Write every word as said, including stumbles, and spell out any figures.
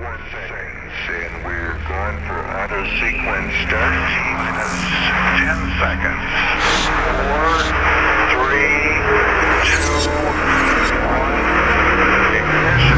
more seconds, and we're going for auto sequence start. T minus ten seconds.